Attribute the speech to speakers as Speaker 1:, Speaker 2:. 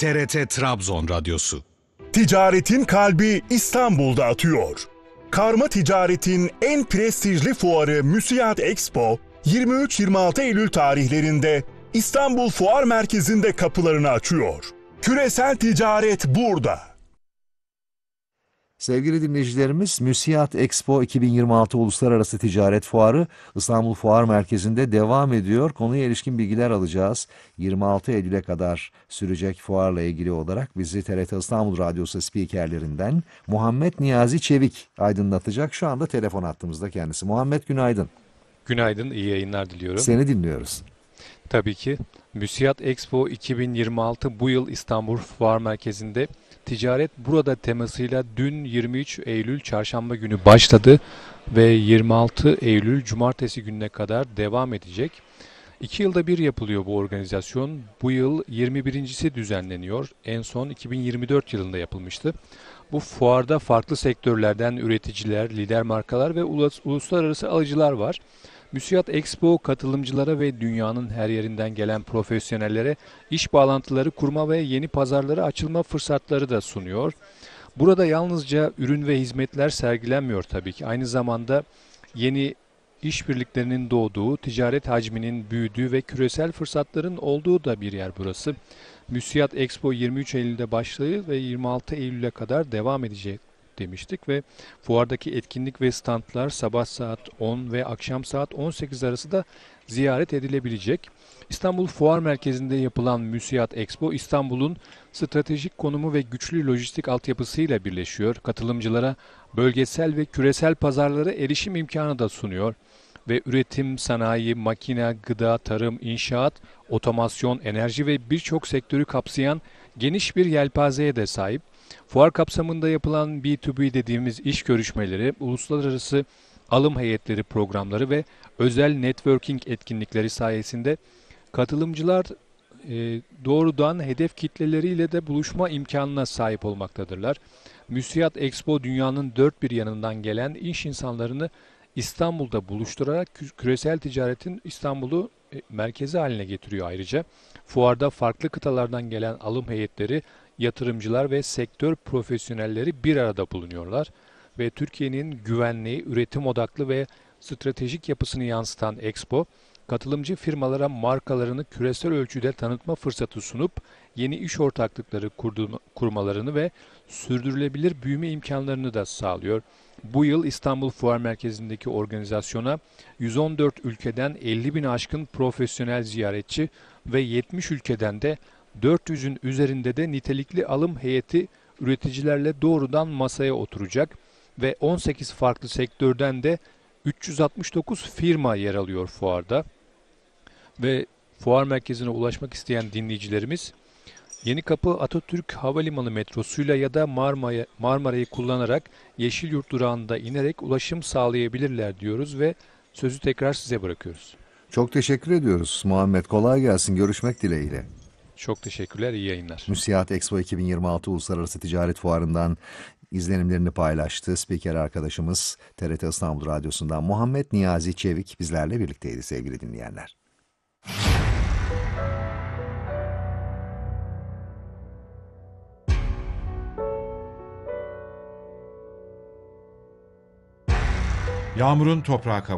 Speaker 1: TRT Trabzon Radyosu.
Speaker 2: Ticaretin kalbi İstanbul'da atıyor. Karma ticaretin en prestijli fuarı Müsiyat Expo, 23-26 Eylül tarihlerinde İstanbul Fuar Merkezi'nde kapılarını açıyor. Küresel ticaret burada.
Speaker 3: Sevgili dinleyicilerimiz, Müsiyat Expo 2026 Uluslararası Ticaret Fuarı İstanbul Fuar Merkezi'nde devam ediyor. Konuya ilişkin bilgiler alacağız. 26 Eylül'e kadar sürecek fuarla ilgili olarak bizi TRT İstanbul Radyosu spikerlerinden Muhammed Niyazi Çevik aydınlatacak. Şu anda telefon hattımızda kendisi. Muhammed, günaydın.
Speaker 4: Günaydın, iyi yayınlar diliyorum.
Speaker 3: Seni dinliyoruz.
Speaker 4: Tabii ki. Müsiyat Expo 2026 bu yıl İstanbul Fuar Merkezi'nde Ticaret Burada temasıyla dün 23 Eylül Çarşamba günü başladı ve 26 Eylül Cumartesi gününe kadar devam edecek. 2 yılda bir yapılıyor bu organizasyon. Bu yıl 21.si düzenleniyor. En son 2024 yılında yapılmıştı. Bu fuarda farklı sektörlerden üreticiler, lider markalar ve uluslararası alıcılar var. Müsiyat Expo katılımcılara ve dünyanın her yerinden gelen profesyonellere iş bağlantıları kurma ve yeni pazarlara açılma fırsatları da sunuyor. Burada yalnızca ürün ve hizmetler sergilenmiyor tabii ki. Aynı zamanda yeni işbirliklerinin doğduğu, ticaret hacminin büyüdüğü ve küresel fırsatların olduğu da bir yer burası. Müsiyat Expo 23 Eylül'de başladı ve 26 Eylül'e kadar devam edecek demiştik ve fuardaki etkinlik ve standlar sabah saat 10 ve akşam saat 18 arası da ziyaret edilebilecek. İstanbul Fuar Merkezi'nde yapılan Müsiyat Expo, İstanbul'un stratejik konumu ve güçlü lojistik altyapısıyla birleşiyor. Katılımcılara bölgesel ve küresel pazarlara erişim imkanı da sunuyor. Ve üretim, sanayi, makine, gıda, tarım, inşaat, otomasyon, enerji ve birçok sektörü kapsayan geniş bir yelpazeye de sahip. Fuar kapsamında yapılan B2B dediğimiz iş görüşmeleri, uluslararası alım heyetleri programları ve özel networking etkinlikleri sayesinde katılımcılar doğrudan hedef kitleleriyle de buluşma imkanına sahip olmaktadırlar. Müsiyat Expo dünyanın dört bir yanından gelen iş insanlarını İstanbul'da buluşturarak küresel ticaretin İstanbul'u merkezi haline getiriyor ayrıca. Fuarda farklı kıtalardan gelen alım heyetleri, yatırımcılar ve sektör profesyonelleri bir arada bulunuyorlar. Ve Türkiye'nin güvenliği, üretim odaklı ve stratejik yapısını yansıtan Expo, katılımcı firmalara markalarını küresel ölçüde tanıtma fırsatı sunup yeni iş ortaklıkları kurmalarını ve sürdürülebilir büyüme imkanlarını da sağlıyor. Bu yıl İstanbul Fuar Merkezi'ndeki organizasyona 114 ülkeden 50.000 aşkın profesyonel ziyaretçi ve 70 ülkeden de 400'ün üzerinde de nitelikli alım heyeti üreticilerle doğrudan masaya oturacak ve 18 farklı sektörden de 369 firma yer alıyor fuarda. Ve fuar merkezine ulaşmak isteyen dinleyicilerimiz Yenikapı Atatürk Havalimanı metrosuyla ya da Marmara'yı kullanarak Yeşilyurt durağında inerek ulaşım sağlayabilirler diyoruz ve sözü tekrar size bırakıyoruz.
Speaker 3: Çok teşekkür ediyoruz Muhammed. Kolay gelsin. Görüşmek dileğiyle.
Speaker 4: Çok teşekkürler. İyi yayınlar.
Speaker 3: Müsiyat Expo 2026 Uluslararası Ticaret Fuarı'ndan izlenimlerini paylaştı. Spiker arkadaşımız TRT İstanbul Radyosu'ndan Muhammed Niyazi Çevik bizlerle birlikteydi sevgili dinleyenler.
Speaker 5: Yağmurun toprağa